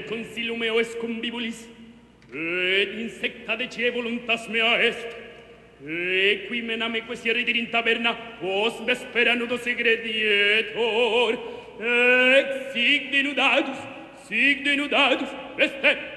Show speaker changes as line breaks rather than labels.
et consilio meo est convivulis, et insecta decie voluntas mea est, e qui menameque siere dir in taberna, post vespera nudo segredietor, ex sic denudatus, veste,